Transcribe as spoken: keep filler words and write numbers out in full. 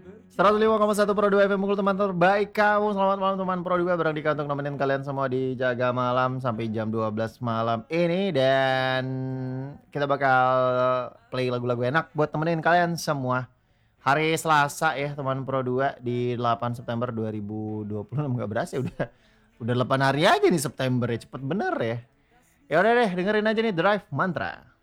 seratus lima koma satu Pro dua F M mukul teman terbaik kamu. Selamat malam teman Pro dua, barang di kantung nemenin kalian semua di Jaga Malam sampai jam dua belas malam ini. Dan kita bakal play lagu-lagu enak buat temenin kalian semua. Hari Selasa ya teman Pro dua di delapan September dua ribu dua puluh enam. Gak berasa udah udah delapan hari aja nih September ya, cepet bener ya. Ya udah deh, dengerin aja nih Drive Mantra.